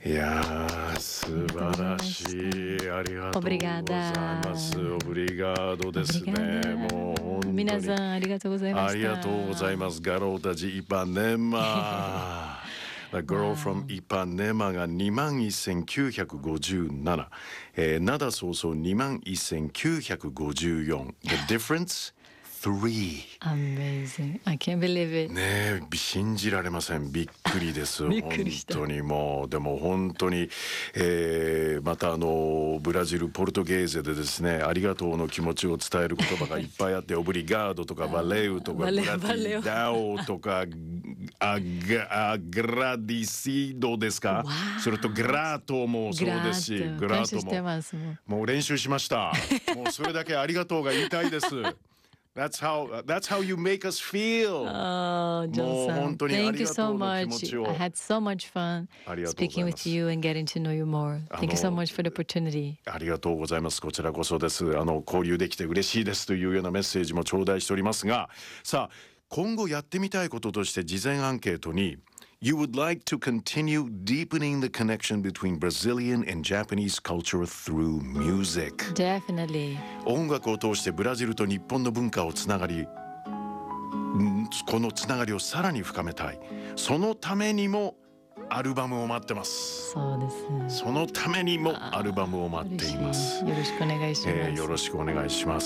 いやー素晴らしい。ありがとうございます。オブリガードですね。もう本当に皆さんありがとうございました。 ありがとうございます。ガロータジイパネマThe Girl from Ipanema が21,957、灘早々21,954 The difference? 3 Amazing. I can't believe it. ねえ信じられません。びっくりですびっくりした。 本当にもうでも本当に、またブラジルポルトゲーゼでですねありがとうの気持ちを伝える言葉がいっぱいあってオブリガードとかバレウとかグラティダオとかグラディシドですか、それとグラートもそうですしグラートもう練習しましたもうそれだけありがとうが言いたいです。That's how you make us feel. Oh, John-san, thank you so much. I had so much fun speaking with you and getting to know you more. Thank you so much for the opportunity. ありがとうございます。こちらこそです。交流できて嬉しいですというようなメッセージも頂戴しておりますが、さあ今後やってみたいこととして事前アンケートにYou would like to continue deepening the connection between Brazilian and Japanese culture through music. Definitely. 音楽を通してブラジルと日本の文化をつながり、このつながりをさらに深めたい。そのためにもアルバムを待ってます。 そうです。 そのためにもアルバムを待っています。 よろしくお願いします。 よろしくお願いします。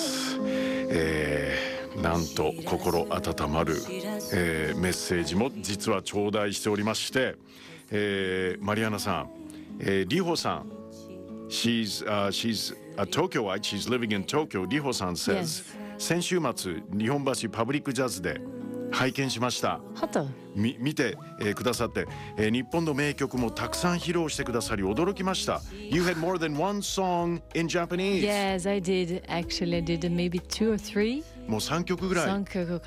なんと心温まる、メッセージも実は頂戴しておりまして、マリアナさん、リホさん She's a Tokyoite. She's living in Tokyo. リホさん says、先週末日本橋パブリックジャズで拝見しました。見て、くださって、日本の名曲もたくさん披露してくださり驚きました。You had more than one song in Japanese. Yes, I did. Actually, I did maybe 2 or 3. もう3曲ぐらい。 3曲